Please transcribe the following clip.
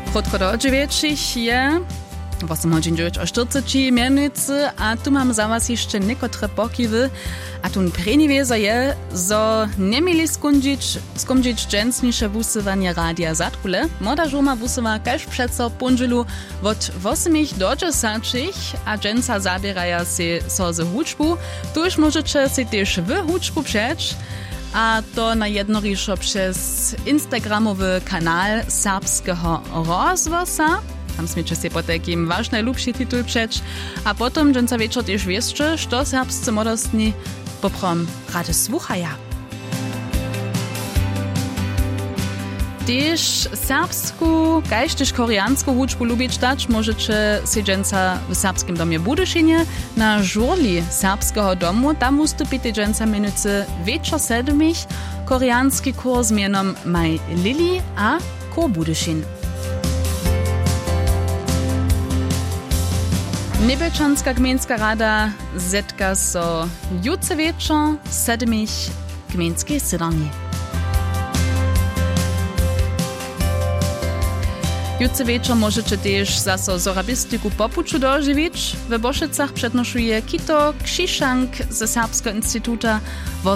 Krótko do 9 je 8:40 mienujcy, a tu mam za was jeszcze niekotre pokiwy, a tu prejni wiezo je, zo nie mieli skumdzić dżęsnisze wusywanie radia Zatkule. Moda żuma wusywa każ przeco pundżelu od 8 do 10, a dżęsa zabieraja się so z huczbu. Tu już możecie się też w huczbu przeć, a to na jednoriszo przez instagramowy kanał serbskiego rozwosa. Tam smiecie się po takim wasz najlubszy tytuł przeć, a potem dżęca wieczór też wieszcie, što serbscy młodostni poprom rady słuchaja. Też serbsku, kaž też koreansku hučbu lubić dać, możecie się dżęca w serbskim domie Budyszynie na żurli serbskiego domu. Tam ustupite dżęca minuty wieczór 7, koreanski kurs mianom Maj Lili a Ko Budyszyn. Nebelčanska gmejnska rada zetka so jutce wieczor 7 gmejnskiej sydarni. Jutce wieczor możecie też zaso zorabistyku popuczu dożywić. W Boszycach przednoszuje Kito Krzyszank ze Serbskiego Instytuta